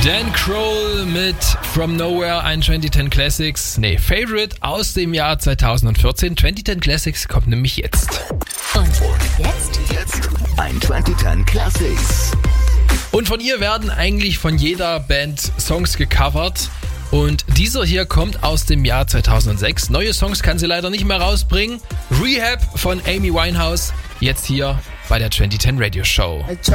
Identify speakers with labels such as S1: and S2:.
S1: Dan Kroll mit From Nowhere, ein 2010 Classics, Favorite aus dem Jahr 2014. 2010 Classics kommt nämlich jetzt.
S2: Und jetzt
S3: ein 2010 Classics.
S1: Und von ihr werden eigentlich von jeder Band Songs gecovert. Und dieser hier kommt aus dem Jahr 2006. Neue Songs kann sie leider nicht mehr rausbringen. Rehab von Amy Winehouse, jetzt hier bei der 2010 Radio Show.